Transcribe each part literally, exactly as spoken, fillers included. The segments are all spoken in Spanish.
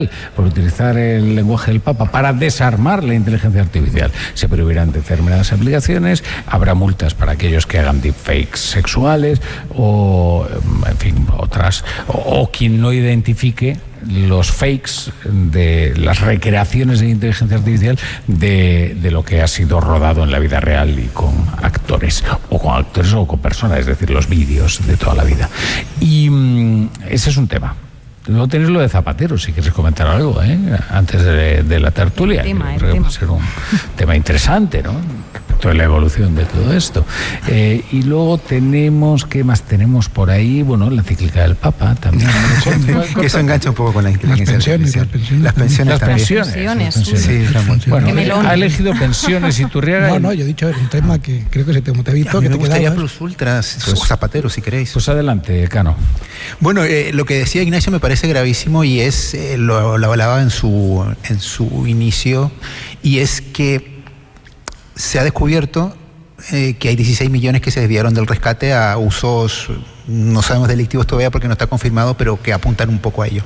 por utilizar el lenguaje del Papa para desarmar la inteligencia artificial. Se prohibirán determinadas aplicaciones, habrá multas para aquellos que hagan deepfakes sexuales o, en fin, otras, o, o quien no identifique los fakes de las recreaciones de inteligencia artificial de, de lo que ha sido rodado en la vida real y con actores, o con actores o con personas, es decir, los vídeos de toda la vida. Y mmm, ese es un tema. Luego tenéis lo de Zapatero, si quieres comentar algo, ¿eh? Antes de, de la tertulia. Tema, creo que va a ser un tema interesante, ¿no? Respecto a la evolución de todo esto. Eh, y luego tenemos, ¿qué más tenemos por ahí? Bueno, la encíclica del Papa también. Que eso engancha un poco con la inteligencia artificial. Las pensiones, las pensiones las también. pensiones. Las pensiones. Sí, bueno, ha elegido pensiones y Turriaga. No, no, yo he dicho, es un tema que creo que se te, te ha visto. A mí que me te gustaría quedaba, Plus Ultras pues, o Zapatero, si queréis. Pues adelante, Cano. Bueno, eh, lo que decía Ignacio me parece gravísimo y es, eh, lo, lo hablaba en su, en su inicio, y es que se ha descubierto eh, que hay dieciséis millones que se desviaron del rescate a usos, no sabemos delictivos todavía porque no está confirmado, pero que apuntan un poco a ello.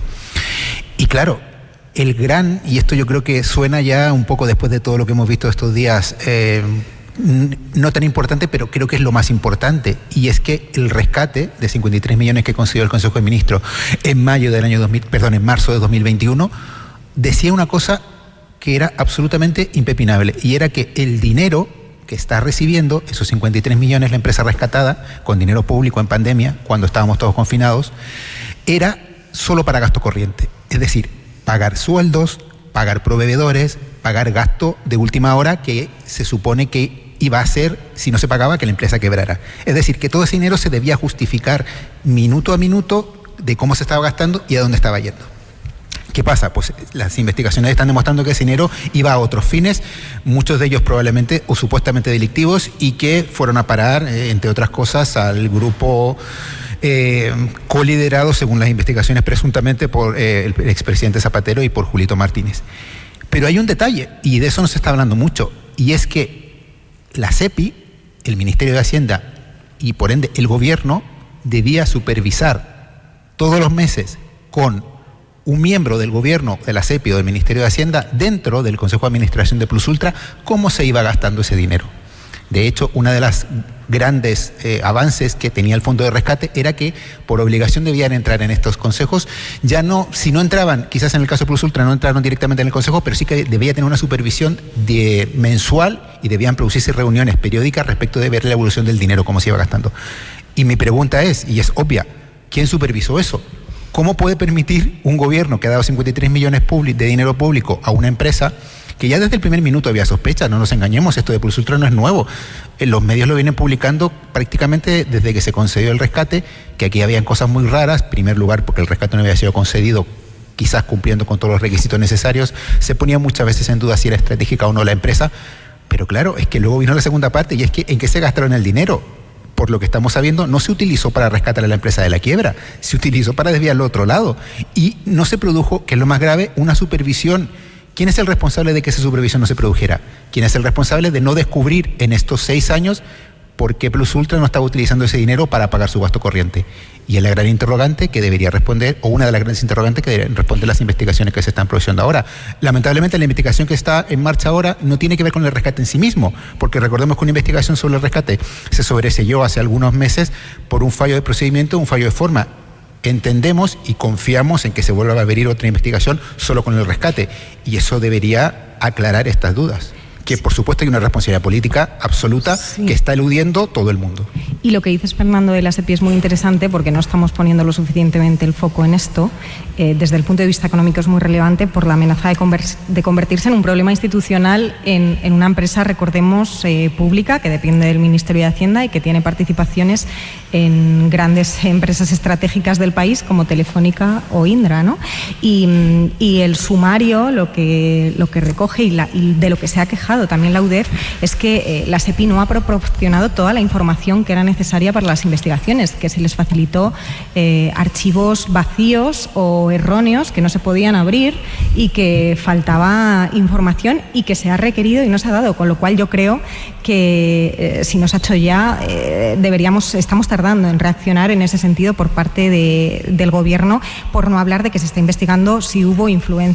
Y claro, el gran, y esto yo creo que suena ya un poco después de todo lo que hemos visto estos días, eh, no tan importante, pero creo que es lo más importante, y es que el rescate de cincuenta y tres millones que concedió el Consejo de Ministros en mayo del año dos mil, perdón, en marzo de dos mil veintiuno, decía una cosa que era absolutamente impepinable, y era que el dinero que está recibiendo, esos cincuenta y tres millones, la empresa rescatada, con dinero público en pandemia, cuando estábamos todos confinados, era solo para gasto corriente, es decir, pagar sueldos, pagar proveedores, pagar gasto de última hora que se supone que iba a ser, si no se pagaba, que la empresa quebrara. Es decir, que todo ese dinero se debía justificar minuto a minuto de cómo se estaba gastando y a dónde estaba yendo. ¿Qué pasa? Pues las investigaciones están demostrando que ese dinero iba a otros fines, muchos de ellos probablemente o supuestamente delictivos, y que fueron a parar, eh, entre otras cosas, al grupo eh, coliderado, según las investigaciones, presuntamente por eh, el expresidente Zapatero y por Julito Martínez. Pero hay un detalle, y de eso no se está hablando mucho, y es que la SEPI, el Ministerio de Hacienda y por ende el gobierno, debía supervisar todos los meses con un miembro del gobierno, de la SEPI o del Ministerio de Hacienda, dentro del Consejo de Administración de Plus Ultra, cómo se iba gastando ese dinero. De hecho, una de las grandes eh, avances que tenía el Fondo de Rescate era que por obligación debían entrar en estos consejos. Ya no, si no entraban, quizás en el caso de Plus Ultra no entraron directamente en el consejo, pero sí que debía tener una supervisión de, mensual, y debían producirse reuniones periódicas respecto de ver la evolución del dinero, cómo se iba gastando. Y mi pregunta es, y es obvia, ¿quién supervisó eso? ¿Cómo puede permitir un gobierno que ha dado cincuenta y tres millones de dinero público a una empresa que ya desde el primer minuto había sospechas? No nos engañemos, esto de Plus Ultra no es nuevo. Los medios lo vienen publicando prácticamente desde que se concedió el rescate, que aquí habían cosas muy raras. En primer lugar, porque el rescate no había sido concedido, quizás cumpliendo con todos los requisitos necesarios. Se ponía muchas veces en duda si era estratégica o no la empresa. Pero claro, es que luego vino la segunda parte, y es que ¿en qué se gastaron el dinero? Por lo que estamos sabiendo, no se utilizó para rescatar a la empresa de la quiebra, se utilizó para desviarlo al otro lado. Y no se produjo, que es lo más grave, una supervisión. ¿Quién es el responsable de que esa supervisión no se produjera? ¿Quién es el responsable de no descubrir en estos seis años por qué Plus Ultra no estaba utilizando ese dinero para pagar su gasto corriente? Y es la gran interrogante que debería responder, o una de las grandes interrogantes que deberían responder las investigaciones que se están produciendo ahora. Lamentablemente, la investigación que está en marcha ahora no tiene que ver con el rescate en sí mismo, porque recordemos que una investigación sobre el rescate se sobreseyó hace algunos meses por un fallo de procedimiento, un fallo de forma. Entendemos y confiamos en que se vuelva a abrir otra investigación solo con el rescate, y eso debería aclarar estas dudas, que por supuesto hay una responsabilidad política absoluta, sí, que está eludiendo todo el mundo. Y lo que dices, Fernando, de la SEPI es muy interesante, porque no estamos poniendo lo suficientemente el foco en esto. Eh, desde el punto de vista económico es muy relevante por la amenaza de, conver- de convertirse en un problema institucional en, en una empresa, recordemos, eh, pública, que depende del Ministerio de Hacienda y que tiene participaciones en grandes empresas estratégicas del país como Telefónica o Indra, ¿no? Y, y el sumario, lo que, lo que recoge y, la, y de lo que se ha quejado quejado también la U D E F es que eh, la SEPI no ha proporcionado toda la información que era necesaria para las investigaciones, que se les facilitó eh, archivos vacíos o erróneos que no se podían abrir y que faltaba información y que se ha requerido y no se ha dado, con lo cual yo creo que eh, si no se ha hecho ya, eh, deberíamos, estamos tardando en reaccionar en ese sentido por parte de, del Gobierno, por no hablar de que se está investigando si hubo influencia